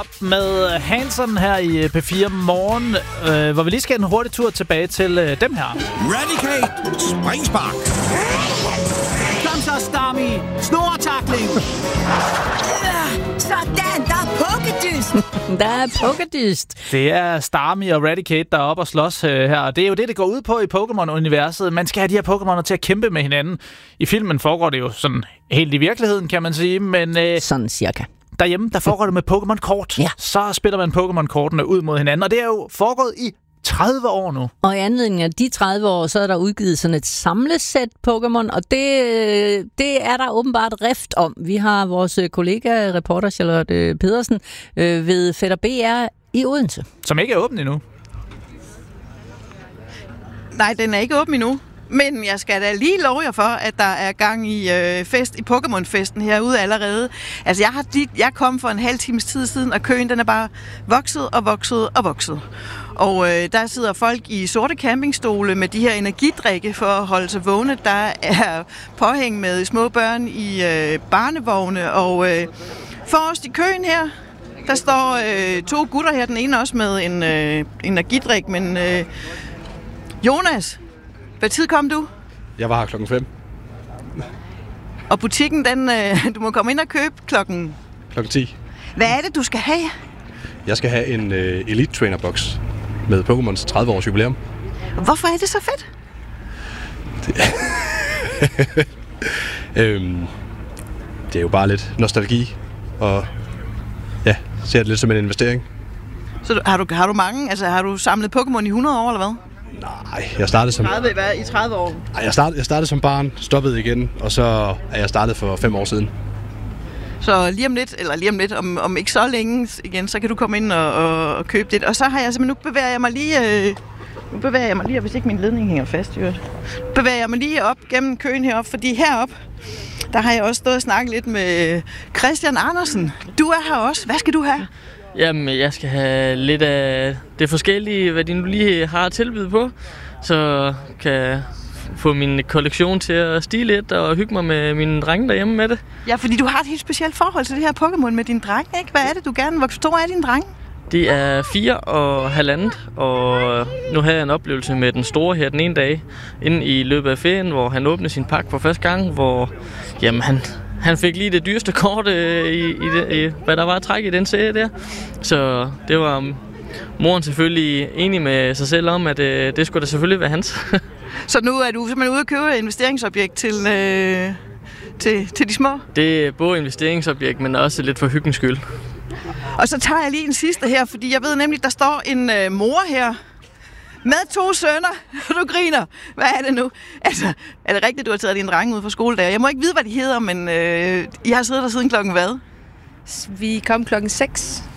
Up med Hanson her i P4 Morgen, hvor vi lige skal en hurtig tur tilbage til dem her. Radicate springspark. Kom så, Starmie. Snoretakling. Sådan, der er pukkedyst. Der er pukkedyst. Det er Starmie og Raticate, der er oppe og slås her. Og det er jo det går ud på i Pokémon-universet. Man skal have de her Pokémoner til at kæmpe med hinanden. I filmen foregår det jo sådan helt i virkeligheden, kan man sige. Men sådan cirka. Derhjemme, der foregår det med Pokémon-kort. Ja. Så spiller man Pokémon-kortene ud mod hinanden. Og det er jo foregået i 30 år nu. Og i anledning af de 30 år, så er der udgivet sådan et samlesæt Pokémon, og det er der åbenbart rift om. Vi har vores kollega, reporter Charlotte Pedersen, ved Fætter BR i Odense. Som ikke er åben endnu. Nej, den er ikke åben endnu. Men jeg skal da lige love jer for, at der er gang i fest i Pokémon-festen herude allerede. Altså, jeg kom for en halv times tid siden, og køen den er bare vokset og vokset og vokset. Og der sidder folk i sorte campingstole med de her energidrikke for at holde sig vågne. Der er påhæng med små børn i barnevogne, og forrest i køen her, der står 2 gutter her. Den ene også med en energidrik, men Jonas, hvad tid kom du? Jeg var her klokken 5. Og butikken, du må komme ind og købe klokken 10. Hvad er det, du skal have? Jeg skal have en Elite Trainer Box med Pokémons 30 års jubilæum. Hvorfor er det så fedt? Det er jo bare lidt nostalgi, og ja, ser det lidt som en investering. Så har du mange? Altså, har du samlet Pokémon i 100 år, eller hvad? Nej, jeg startede som... 30 år? Nej, jeg startede som barn, stoppede igen, og så er jeg startet for 5 år siden. Så lige om lidt, om ikke så længe igen, så kan du komme ind og købe det. Og så har jeg simpelthen, nu bevæger jeg mig lige, hvis ikke min ledning hænger fast, jo. Bevæger jeg mig lige op gennem køen herop, fordi herop, der har jeg også stået og snakket lidt med Christian Andersen. Du er her også. Hvad skal du have? Jamen, jeg skal have lidt af det forskellige, hvad de nu lige har tilbyde på, så kan jeg få min kollektion til at stige lidt og hygge mig med mine drenge derhjemme med det. Ja, fordi du har et helt specielt forhold til det her Pokémon med din dreng, ikke? Hvad er det, du gerne... Hvor stor er din dreng? De er 4 og 1,5, og nu havde jeg en oplevelse med den store her den ene dag, inde i løbet af ferien, hvor han åbnede sin pakke for første gang, hvor jamen, han fik lige det dyreste kort, i hvad der var at trække i den serie der. Så det var moren selvfølgelig enig med sig selv om, at det skulle da selvfølgelig være hans. Så nu er du simpelthen ude at købe et investeringsobjekt til de små? Det er både investeringsobjekt, men også lidt for hyggens skyld. Og så tager jeg lige en sidste her, fordi jeg ved nemlig, der står en mor her med 2 sønner, og du griner. Hvad er det nu? Altså, er det rigtigt, du har taget din drenge ud fra skoledag? Jeg må ikke vide, hvad de hedder, men I har siddet der siden klokken hvad? Vi kom klokken 6.